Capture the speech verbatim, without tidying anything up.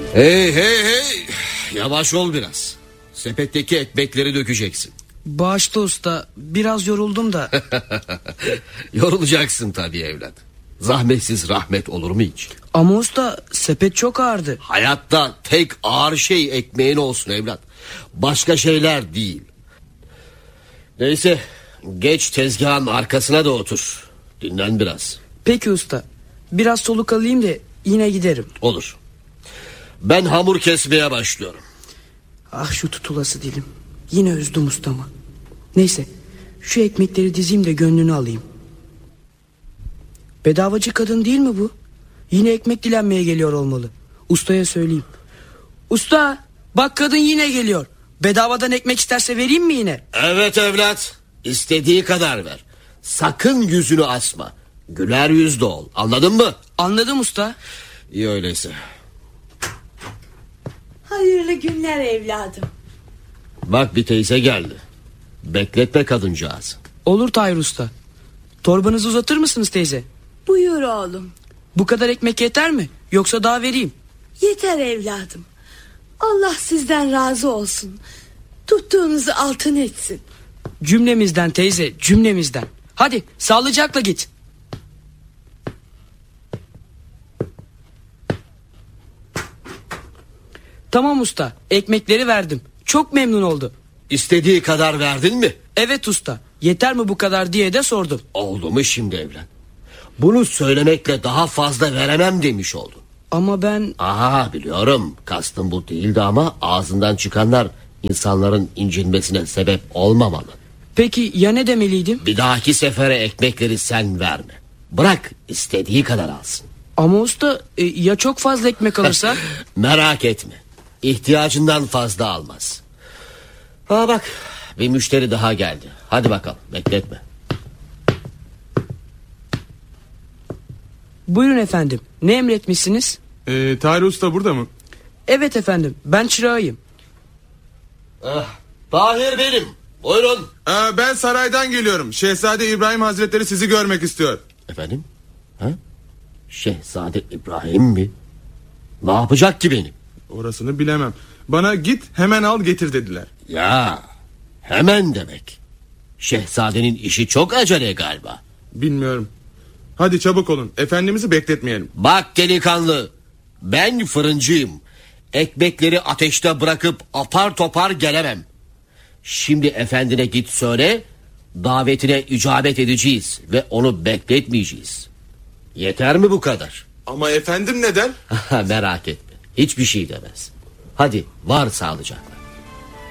Hey hey hey, yavaş ol biraz. Sepetteki ekmekleri dökeceksin. Bağışla usta, biraz yoruldum da. Yorulacaksın tabii evlat. Zahmetsiz rahmet olur mu hiç? Ama usta, sepet çok ağırdı. Hayatta tek ağır şey ekmeğin olsun evlat. Başka şeyler değil. Neyse, geç tezgahın arkasına da otur. Dinlen biraz. Peki usta, biraz soluk alayım da yine giderim. Olur. Ben hamur kesmeye başlıyorum. Ah şu tutulası dilim. Yine üzdüm ustamı. Neyse, şu ekmekleri dizeyim de gönlünü alayım. Bedavacı kadın değil mi bu? Yine ekmek dilenmeye geliyor olmalı. Ustaya söyleyeyim. Usta, bak kadın yine geliyor. Bedavadan ekmek isterse vereyim mi yine? Evet evlat, istediği kadar ver. Sakın yüzünü asma. Güler yüzlü ol, anladın mı? Anladım usta. İyi öyleyse. Hayırlı günler evladım. Bak bir teyze geldi. Bekletme kadıncağız. Olur Tahir usta. Torbanızı uzatır mısınız teyze? Buyur oğlum. Bu kadar ekmek yeter mi? Yoksa daha vereyim? Yeter evladım. Allah sizden razı olsun. Tuttuğunuzu altın etsin. Cümlemizden teyze, cümlemizden. Hadi sağlıcakla git. Tamam usta, ekmekleri verdim. Çok memnun oldu. İstediği kadar verdin mi? Evet usta, yeter mi bu kadar diye de sordum. Oldu mu şimdi evlat? Bunu söylemekle daha fazla veremem demiş oldun. Ama ben... Aha, biliyorum, kastım bu değildi ama ağzından çıkanlar insanların incinmesine sebep olmamalı. Peki ya ne demeliydim? Bir dahaki sefere ekmekleri sen verme. Bırak istediği kadar alsın. Ama usta e, ya çok fazla ekmek alırsa? Merak etme, İhtiyacından fazla almaz. Ha bak, bir müşteri daha geldi. Hadi bakalım, bekletme. Buyurun efendim, ne emretmişsiniz? Ee, Tahir Usta burada mı? Evet efendim, ben çırağıyım. Ah, Tahir benim, buyurun. Ee, ben saraydan geliyorum. Şehzade İbrahim Hazretleri sizi görmek istiyor. Efendim? Ha? Şehzade İbrahim mi? Ne yapacak ki benim? Orasını bilemem. Bana git hemen al getir dediler. Ya, hemen demek. Şehzadenin işi çok acele galiba. Bilmiyorum. Hadi çabuk olun, efendimizi bekletmeyelim. Bak delikanlı, ben fırıncıyım. Ekmekleri ateşte bırakıp apar topar gelemem. Şimdi efendine git söyle, davetine icabet edeceğiz ve onu bekletmeyeceğiz. Yeter mi bu kadar? Ama efendim neden? Merak etme, hiçbir şey demez. Hadi var sağlıcakla.